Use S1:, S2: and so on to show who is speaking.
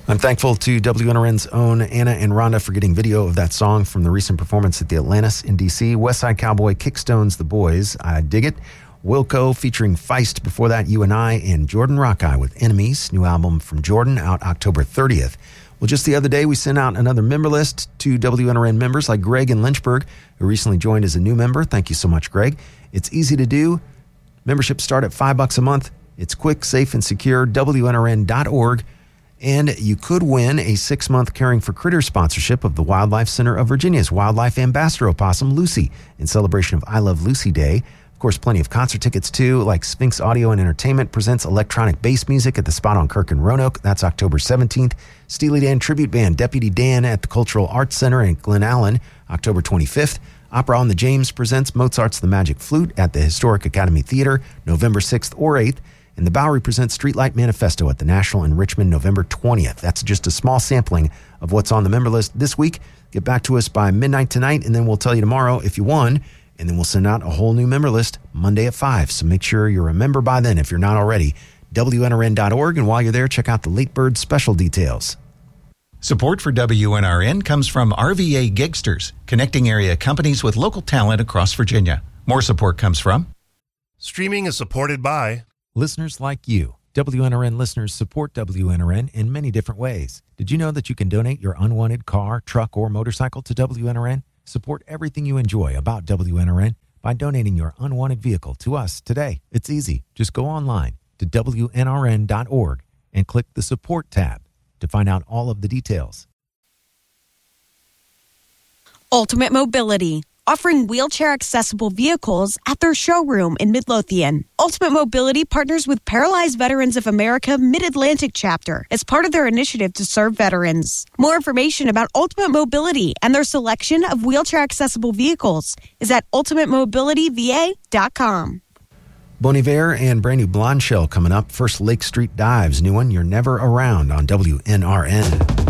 S1: I'm thankful to WNRN's own Anna and Rhonda for getting video of that song from the recent performance at the Atlantis in D.C. Westside Cowboy, Kickstones, The Boys, I Dig It. Wilco featuring Feist before that, You and I, and Jordan Rockeye with Enemies, new album from Jordan, out October 30th. Well, just the other day, we sent out another member list to WNRN members like Greg in Lynchburg, who recently joined as a new member. Thank you so much, Greg. It's easy to do. Memberships start at $5 a month. It's quick, safe, and secure. WNRN.org. And you could win a 6-month Caring for Critters sponsorship of the Wildlife Center of Virginia's Wildlife Ambassador Opossum, Lucy, in celebration of I Love Lucy Day. Of course, plenty of concert tickets, too, like Sphinx Audio and Entertainment presents electronic bass music at the Spot on Kirk and Roanoke. That's October 17th. Steely Dan Tribute Band, Deputy Dan at the Cultural Arts Center in Glen Allen, October 25th. Opera on the James presents Mozart's The Magic Flute at the Historic Academy Theater, November 6th or 8th. And the Bowery presents Streetlight Manifesto at the National in Richmond, November 20th. That's just a small sampling of what's on the member list this week. Get back to us by midnight tonight, and then we'll tell you tomorrow if you won. And then we'll send out a whole new member list Monday at 5. So make sure you're a member by then if you're not already. WNRN.org. And while you're there, check out the Late Bird special details.
S2: Support for WNRN comes from RVA Gigsters, connecting area companies with local talent across Virginia. More support comes from
S3: Streaming is supported by
S1: listeners like you. WNRN listeners support WNRN in many different ways. Did you know that you can donate your unwanted car, truck, or motorcycle to WNRN? Support everything you enjoy about WNRN by donating your unwanted vehicle to us today. It's easy. Just go online to WNRN.org and click the Support tab to find out all of the details.
S4: Ultimate Mobility, offering wheelchair-accessible vehicles at their showroom in Midlothian. Ultimate Mobility partners with Paralyzed Veterans of America Mid-Atlantic Chapter as part of their initiative to serve veterans. More information about Ultimate Mobility and their selection of wheelchair-accessible vehicles is at ultimatemobilityva.com.
S1: Bon Iver and brand new Blonde Shell coming up. First, Lake Street Dives, new one, You're Never Around on WNRN.